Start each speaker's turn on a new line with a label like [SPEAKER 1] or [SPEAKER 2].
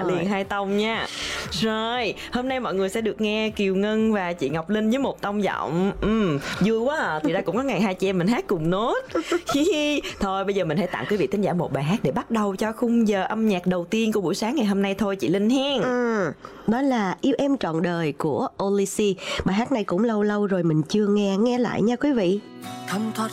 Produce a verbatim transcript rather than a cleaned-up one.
[SPEAKER 1] liền hai tông nha. Rồi, hôm nay mọi người sẽ được nghe Kiều Ngân và chị Ngọc Linh với một tông giọng. Ừ, vui quá à. Thì ra cũng có ngày hai chị em mình hát cùng nốt. Thôi bây giờ mình hãy tặng quý vị thính giả một bài hát để bắt đầu cho khung giờ âm nhạc đầu tiên của buổi sáng ngày hôm nay thôi chị Linh hen.
[SPEAKER 2] Ừ, đó là Yêu Em Trọn Đời của Olysee. Bài hát này cũng lâu lâu rồi mình chưa nghe, nghe lại nha quý vị.
[SPEAKER 3] Thấm thoát